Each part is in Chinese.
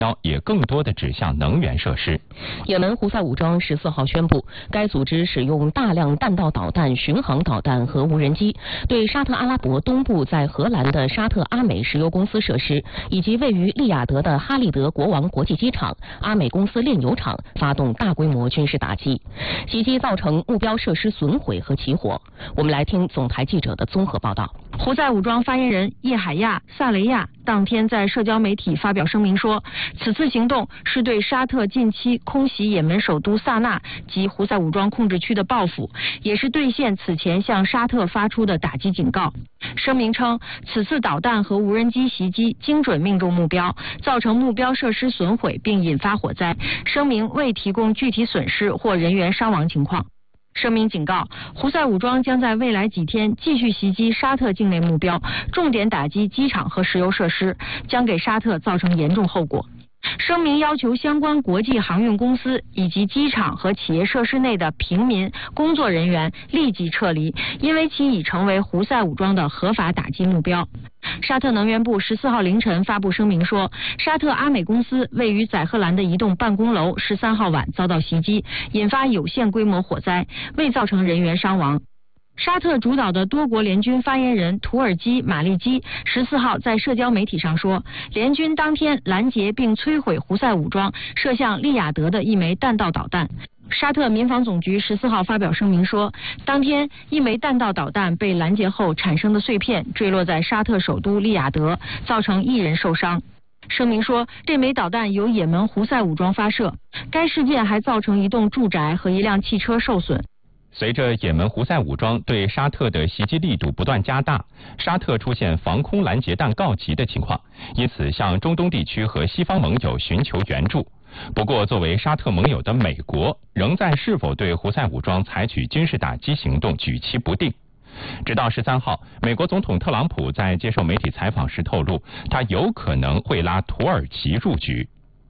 也更多的指向能源设施。 也门胡塞武装14号宣布，该组织使用大量弹道导弹、巡航导弹和无人机，对沙特阿拉伯东部在荷兰的沙特阿美石油公司设施以及位于利雅得的哈利德国王国际机场、阿美公司炼油厂发动大规模军事打击，袭击造成目标设施损毁和起火。我们来听总台记者的综合报道。 胡塞武装发言人叶海亚·萨雷亚当天在社交媒体发表声明说，此次行动是对沙特近期空袭也门首都萨那及胡塞武装控制区的报复，也是兑现此前向沙特发出的打击警告。声明称，此次导弹和无人机袭击精准命中目标，造成目标设施损毁并引发火灾。声明未提供具体损失或人员伤亡情况。声明警告，胡塞武装将在未来几天继续袭击沙特境内目标，重点打击机场和石油设施，将给沙特造成严重后果。声明要求相关国际航运公司以及机场和企业设施内的平民工作人员立即撤离，因为其已成为胡塞武装的合法打击目标。沙特能源部14号凌晨发布声明说，沙特阿美公司位于载荷兰的一栋办公楼13号晚遭到袭击，引发有限规模火灾，未造成人员伤亡。沙特主导的多国联军发言人土耳其马利基14号在社交媒体上说，联军当天拦截并摧毁胡塞武装射向利雅得的一枚弹道导弹。沙特民防总局14号发表声明说，当天一枚弹道导弹被拦截后产生的碎片坠落在沙特首都利雅得，造成1人受伤。声明说，这枚导弹由也门胡塞武装发射，该事件还造成一栋住宅和一辆汽车受损。 随着也门胡塞武装对沙特的袭击力度不断加大，沙特出现防空拦截弹告急的情况，因此向中东地区和西方盟友寻求援助。不过，作为沙特盟友的美国，仍在是否对胡塞武装采取军事打击行动举棋不定。直到13号，美国总统特朗普在接受媒体采访时透露，他有可能会拉土耳其入局。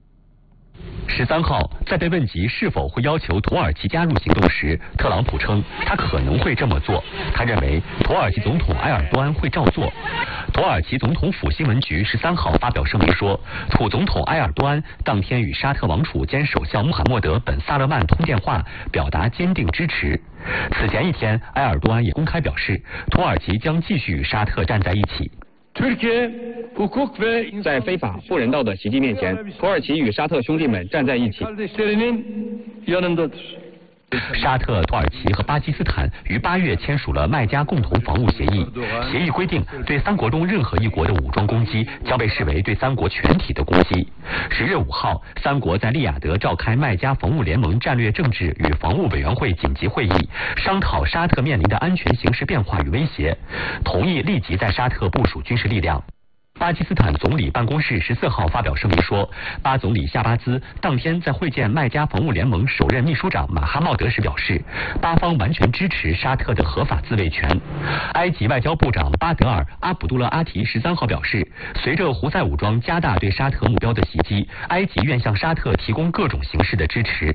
13号，在被问及是否会要求土耳其加入行动时，特朗普称他可能会这么做。他认为土耳其总统埃尔多安会照做。土耳其总统府新闻局13号发表声明说，土总统埃尔多安当天与沙特王储兼首相穆罕默德本萨勒曼通电话，表达坚定支持。此前一天，埃尔多安也公开表示，土耳其将继续与沙特站在一起。 在非法不人道的袭击面前，土耳其与沙特兄弟们站在一起。 沙特、土耳其和巴基斯坦于8月签署了麦加共同防务协议。协议规定，对3国中任何一国的武装攻击将被视为对3国全体的攻击。10月5号，3国在利雅得召开麦加防务联盟战略政治与防务委员会紧急会议，商讨沙特面临的安全形势变化与威胁，同意立即在沙特部署军事力量。巴基斯坦总理办公室14号发表声明说，巴总理夏巴兹当天在会见麦加防务联盟首任秘书长马哈茂德时表示，巴方完全支持沙特的合法自卫权。埃及外交部长巴德尔·阿卜杜勒阿提13号表示，随着胡塞武装加大对沙特目标的袭击，埃及愿向沙特提供各种形式的支持。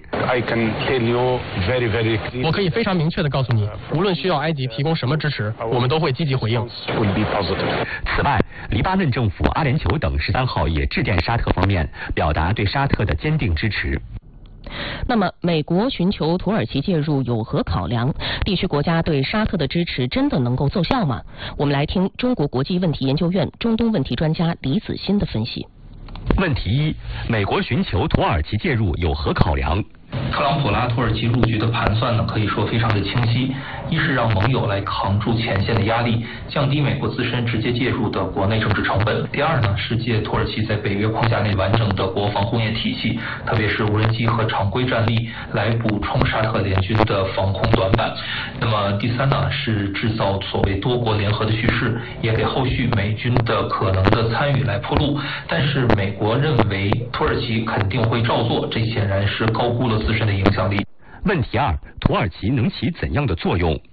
我可以非常明确地告诉你，无论需要埃及提供什么支持，我们都会积极回应。 此外，黎巴嫩政府、阿联酋等13号也致电沙特方面，表达对沙特的坚定支持。 那么，美国寻求土耳其介入有何考量？地区国家对沙特的支持真的能够奏效吗？我们来听中国国际问题研究院中东问题专家李子欣的分析。 问题1：美国寻求土耳其介入有何考量？ 特朗普拉土耳其入局的盘算呢，可以说非常的清晰。一是让盟友来扛住前线的压力，降低美国自身直接介入的国内政治成本。第二呢，是借土耳其在北约框架内完整的国防工业体系，特别是无人机和常规战力，来补充沙特联军的防空短板。那么第三呢，是制造所谓多国联合的叙事，也给后续美军的可能的参与来铺路。但是美国认为土耳其肯定会照做，这显然是高估了自身的影响力。 问题2：土耳其能起怎样的作用？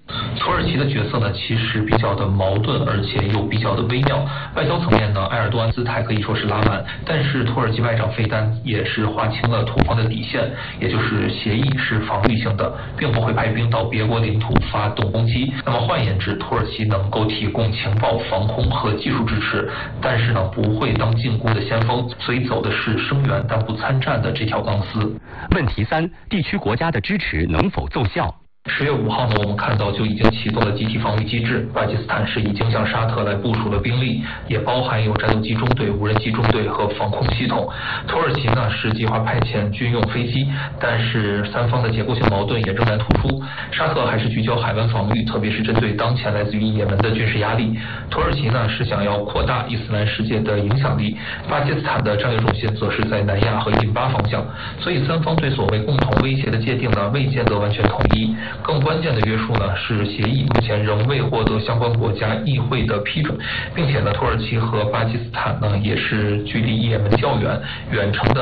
土耳其的角色呢，其实比较的矛盾，而且又比较的微妙。外交层面呢，埃尔多安姿态可以说是拉满，但是土耳其外长费丹也是划清了土方的底线，也就是协议是防御性的，并不会派兵到别国领土发动攻击。那么换言之，土耳其能够提供情报、防空和技术支持，但是呢，不会当进攻的先锋，所以走的是声援但不参战的这条钢丝。 问题3：地区国家的支持能否奏效 ？10月5号呢，我们看到就已经启动了集体防御机制。巴基斯坦是已经向沙特来部署了兵力，也包含有战斗机中队、无人机中队和防空系统。土耳其呢是计划派遣军用飞机，但是三方的结构性矛盾也仍然突出。沙特还是聚焦海湾防御，特别是针对当前来自于也门的军事压力。土耳其呢是想要扩大伊斯兰世界的影响力，巴基斯坦的战略重心则是在南亚和印巴方向。所以三方对所谓共同威胁的界定呢，未见得完全统一。更关键的约束呢是协议目前仍未获得相关国家议会的批准，并且呢土耳其和巴基斯坦呢也是距离也门较远，远程的